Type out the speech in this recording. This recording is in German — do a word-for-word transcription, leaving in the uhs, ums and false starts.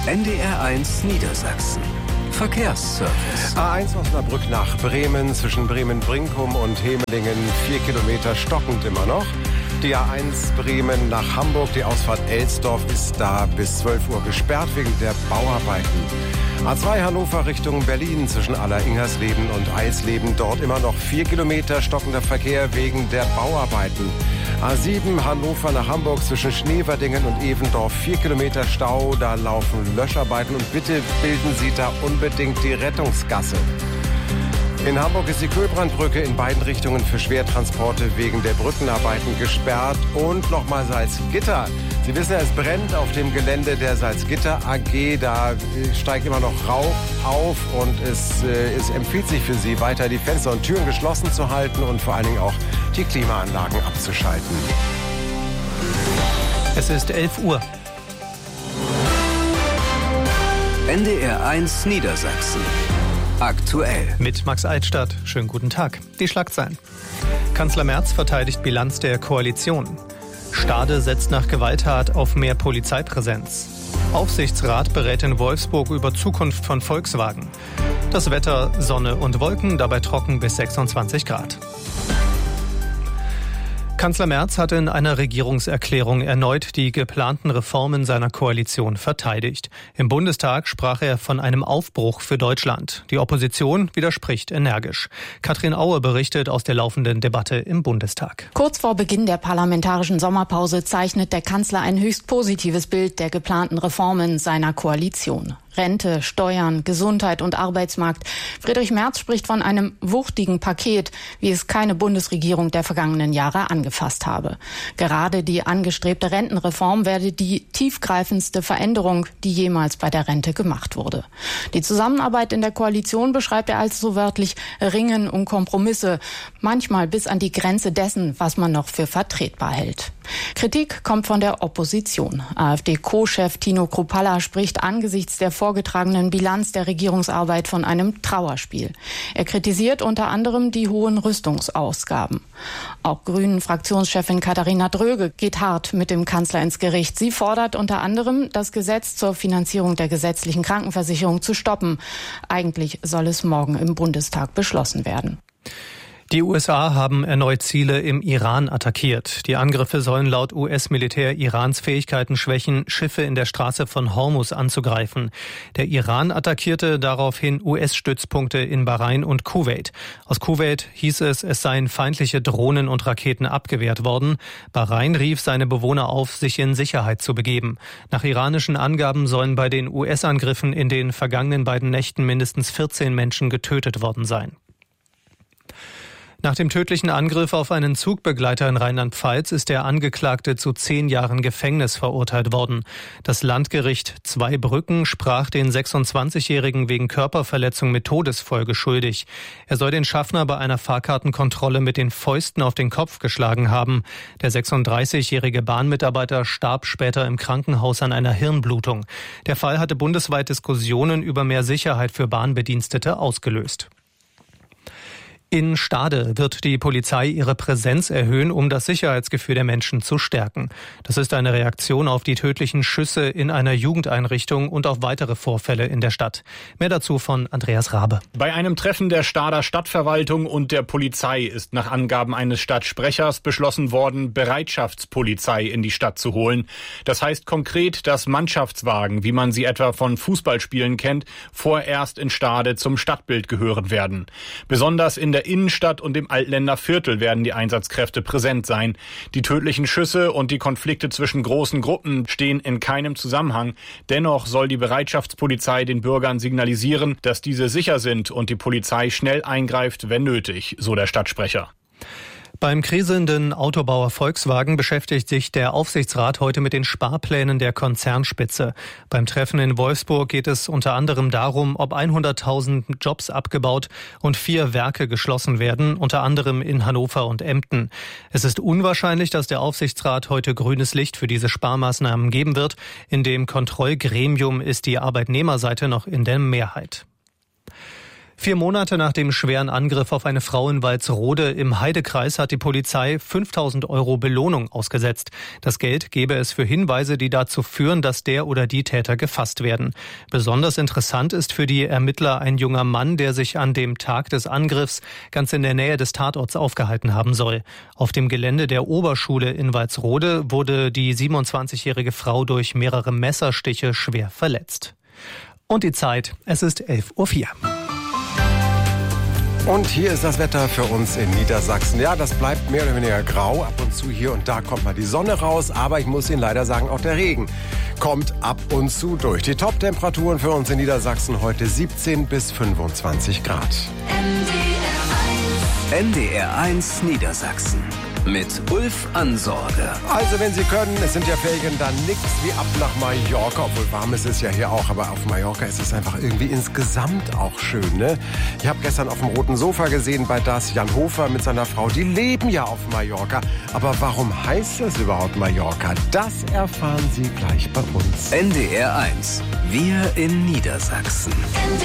N D R eins Niedersachsen. Verkehrsservice. A eins Osnabrück nach Bremen, zwischen Bremen-Brinkum und Hemelingen, vier Kilometer stockend immer noch. Die A eins Bremen nach Hamburg, die Ausfahrt Elsdorf ist da bis zwölf Uhr gesperrt wegen der Bauarbeiten. A zwei Hannover Richtung Berlin, zwischen Aller-Ingersleben und Eisleben, dort immer noch vier Kilometer stockender Verkehr wegen der Bauarbeiten. A sieben Hannover nach Hamburg, zwischen Schneverdingen und Evendorf, vier Kilometer Stau, da laufen Löscharbeiten und bitte bilden Sie da unbedingt die Rettungsgasse. In Hamburg ist die Kühlbrandbrücke in beiden Richtungen für Schwertransporte wegen der Brückenarbeiten gesperrt. Und nochmal Salzgitter. Sie wissen, es brennt auf dem Gelände der Salzgitter A G. Da steigt immer noch Rauch auf und es, äh, es empfiehlt sich für Sie, weiter die Fenster und Türen geschlossen zu halten und vor allen Dingen auch die Klimaanlagen abzuschalten. Es ist elf Uhr. N D R eins Niedersachsen. Aktuell. Mit Max Altstadt. Schönen guten Tag. Die Schlagzeilen. Kanzler Merz verteidigt Bilanz der Koalition. Stade setzt nach Gewalttat auf mehr Polizeipräsenz. Aufsichtsrat berät in Wolfsburg über Zukunft von Volkswagen. Das Wetter, Sonne und Wolken, dabei trocken bis sechsundzwanzig Grad. Kanzler Merz hat in einer Regierungserklärung erneut die geplanten Reformen seiner Koalition verteidigt. Im Bundestag sprach er von einem Aufbruch für Deutschland. Die Opposition widerspricht energisch. Katrin Aue berichtet aus der laufenden Debatte im Bundestag. Kurz vor Beginn der parlamentarischen Sommerpause zeichnet der Kanzler ein höchst positives Bild der geplanten Reformen seiner Koalition. Rente, Steuern, Gesundheit und Arbeitsmarkt. Friedrich Merz spricht von einem wuchtigen Paket, wie es keine Bundesregierung der vergangenen Jahre angefasst habe. Gerade die angestrebte Rentenreform werde die tiefgreifendste Veränderung, die jemals bei der Rente gemacht wurde. Die Zusammenarbeit in der Koalition beschreibt er als so wörtlich Ringen um Kompromisse, manchmal bis an die Grenze dessen, was man noch für vertretbar hält. Kritik kommt von der Opposition. AfD-Co-Chef Tino Kruppalla spricht angesichts der vorgetragenen Bilanz der Regierungsarbeit von einem Trauerspiel. Er kritisiert unter anderem die hohen Rüstungsausgaben. Auch Grünen-Fraktionschefin Katharina Dröge geht hart mit dem Kanzler ins Gericht. Sie fordert unter anderem, das Gesetz zur Finanzierung der gesetzlichen Krankenversicherung zu stoppen. Eigentlich soll es morgen im Bundestag beschlossen werden. Die U S A haben erneut Ziele im Iran attackiert. Die Angriffe sollen laut U S-Militär Irans Fähigkeiten schwächen, Schiffe in der Straße von Hormuz anzugreifen. Der Iran attackierte daraufhin U S-Stützpunkte in Bahrain und Kuwait. Aus Kuwait hieß es, es seien feindliche Drohnen und Raketen abgewehrt worden. Bahrain rief seine Bewohner auf, sich in Sicherheit zu begeben. Nach iranischen Angaben sollen bei den U S-Angriffen in den vergangenen beiden Nächten mindestens vierzehn Menschen getötet worden sein. Nach dem tödlichen Angriff auf einen Zugbegleiter in Rheinland-Pfalz ist der Angeklagte zu zehn Jahren Gefängnis verurteilt worden. Das Landgericht Zweibrücken sprach den sechsundzwanzigjährigen wegen Körperverletzung mit Todesfolge schuldig. Er soll den Schaffner bei einer Fahrkartenkontrolle mit den Fäusten auf den Kopf geschlagen haben. Der sechsunddreißigjährige Bahnmitarbeiter starb später im Krankenhaus an einer Hirnblutung. Der Fall hatte bundesweit Diskussionen über mehr Sicherheit für Bahnbedienstete ausgelöst. In Stade wird die Polizei ihre Präsenz erhöhen, um das Sicherheitsgefühl der Menschen zu stärken. Das ist eine Reaktion auf die tödlichen Schüsse in einer Jugendeinrichtung und auf weitere Vorfälle in der Stadt. Mehr dazu von Andreas Rabe. Bei einem Treffen der Stader Stadtverwaltung und der Polizei ist nach Angaben eines Stadtsprechers beschlossen worden, Bereitschaftspolizei in die Stadt zu holen. Das heißt konkret, dass Mannschaftswagen, wie man sie etwa von Fußballspielen kennt, vorerst in Stade zum Stadtbild gehören werden. Besonders in der Innenstadt und im Altländer Viertel werden die Einsatzkräfte präsent sein. Die tödlichen Schüsse und die Konflikte zwischen großen Gruppen stehen in keinem Zusammenhang. Dennoch soll die Bereitschaftspolizei den Bürgern signalisieren, dass diese sicher sind und die Polizei schnell eingreift, wenn nötig, so der Stadtsprecher. Beim kriselnden Autobauer Volkswagen beschäftigt sich der Aufsichtsrat heute mit den Sparplänen der Konzernspitze. Beim Treffen in Wolfsburg geht es unter anderem darum, ob hunderttausend Jobs abgebaut und vier Werke geschlossen werden, unter anderem in Hannover und Emden. Es ist unwahrscheinlich, dass der Aufsichtsrat heute grünes Licht für diese Sparmaßnahmen geben wird. In dem Kontrollgremium ist die Arbeitnehmerseite noch in der Mehrheit. Vier Monate nach dem schweren Angriff auf eine Frau in Walsrode im Heidekreis hat die Polizei fünftausend Euro Belohnung ausgesetzt. Das Geld gebe es für Hinweise, die dazu führen, dass der oder die Täter gefasst werden. Besonders interessant ist für die Ermittler ein junger Mann, der sich an dem Tag des Angriffs ganz in der Nähe des Tatorts aufgehalten haben soll. Auf dem Gelände der Oberschule in Walsrode wurde die siebenundzwanzigjährige Frau durch mehrere Messerstiche schwer verletzt. Und die Zeit, es ist elf Uhr vier. Und hier ist das Wetter für uns in Niedersachsen. Ja, das bleibt mehr oder weniger grau. Ab und zu hier und da kommt mal die Sonne raus. Aber ich muss Ihnen leider sagen, auch der Regen kommt ab und zu durch. Die Top-Temperaturen für uns in Niedersachsen heute siebzehn bis fünfundzwanzig Grad. N D R eins Niedersachsen mit Ulf Ansorge. Also wenn Sie können, es sind ja Ferien, dann nix wie ab nach Mallorca. Obwohl warm ist es ja hier auch, aber auf Mallorca ist es einfach irgendwie insgesamt auch schön, ne? Ich habe gestern auf dem roten Sofa gesehen bei das Jan Hofer mit seiner Frau. Die leben ja auf Mallorca. Aber warum heißt das überhaupt Mallorca? Das erfahren Sie gleich bei uns. N D R eins. Wir in Niedersachsen.